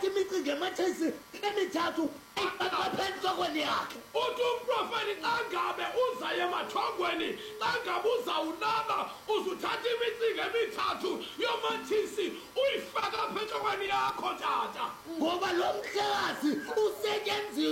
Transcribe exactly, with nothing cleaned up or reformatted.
uthatha imicingo emathesi emithathu ayifaka phansi kwakweni yakhe. Uthi umprofeti xa ngabe uzaye emathongweni xa ngabe uzawulala uzuthatha imicingo emithathu yomathisi uyifaka phansi kwakweni yakho tata. Ngoba lo mhlekazi usetyenziwe